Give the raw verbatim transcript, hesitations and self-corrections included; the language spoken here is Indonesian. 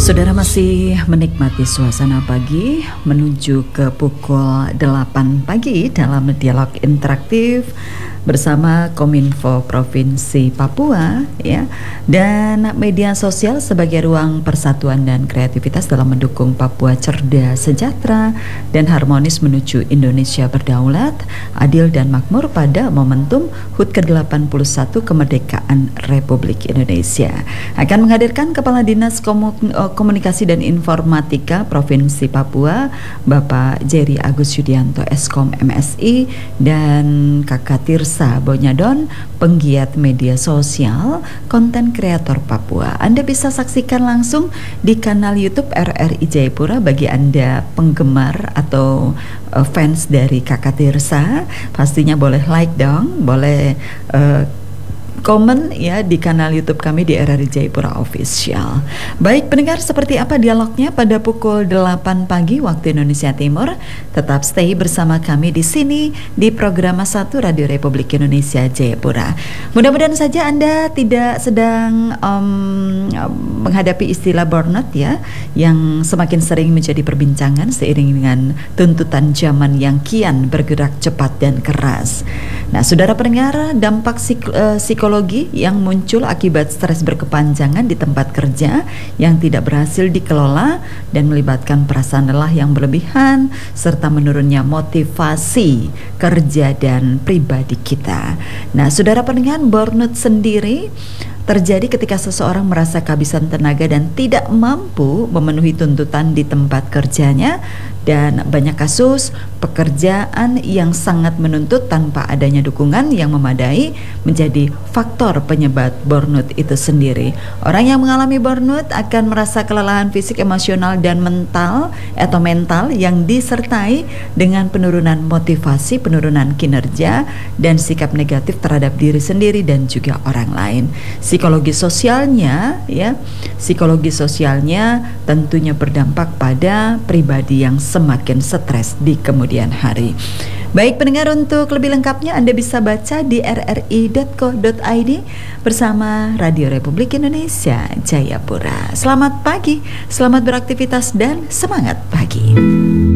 Saudara masih menikmati suasana pagi menuju ke pukul delapan pagi dalam dialog interaktif bersama Kominfo Provinsi Papua ya, dan media sosial sebagai ruang persatuan dan kreativitas dalam mendukung Papua cerdas, sejahtera dan harmonis menuju Indonesia berdaulat, adil dan makmur pada momentum H U T ke delapan puluh satu kemerdekaan Republik Indonesia. Akan menghadirkan Kepala Dinas Komunikasi dan Informatika Provinsi Papua, Bapak Jerry Agus Yudianto Eskom M Si, dan Kakak Tirsa Bonyadon, penggiat media sosial, konten kreator Papua. Anda bisa saksikan langsung di kanal YouTube R R I Jayapura. Bagi Anda penggemar atau uh, fans dari Kakak Tirsa, pastinya boleh like dong, boleh uh, komen ya di kanal YouTube kami di R R I Jayapura Official. Baik pendengar, seperti apa dialognya pada pukul delapan pagi waktu Indonesia Timur? Tetap stay bersama kami di sini di program satu Radio Republik Indonesia Jayapura. Mudah-mudahan saja Anda tidak sedang um, menghadapi istilah burnout ya, yang semakin sering menjadi perbincangan seiring dengan tuntutan zaman yang kian bergerak cepat dan keras. Nah, saudara pendengar, dampak psik- uh, psikologi yang muncul akibat stres berkepanjangan di tempat kerja yang tidak berhasil dikelola dan melibatkan perasaan lelah yang berlebihan serta menurunnya motivasi kerja dan pribadi kita. Nah, saudara pendengar, burnout sendiri terjadi ketika seseorang merasa kehabisan tenaga dan tidak mampu memenuhi tuntutan di tempat kerjanya, dan banyak kasus pekerjaan yang sangat menuntut tanpa adanya dukungan yang memadai menjadi faktor penyebab burnout itu sendiri. Orang yang mengalami burnout akan merasa kelelahan fisik, emosional dan mental atau mental yang disertai dengan penurunan motivasi, penurunan kinerja dan sikap negatif terhadap diri sendiri dan juga orang lain. Psikologi sosialnya ya, psikologi sosialnya tentunya berdampak pada pribadi yang semakin stres di kemudian hari. Baik pendengar, untuk lebih lengkapnya Anda bisa baca di r r i dot co dot i d bersama Radio Republik Indonesia Jayapura. Selamat pagi, selamat beraktivitas dan semangat pagi.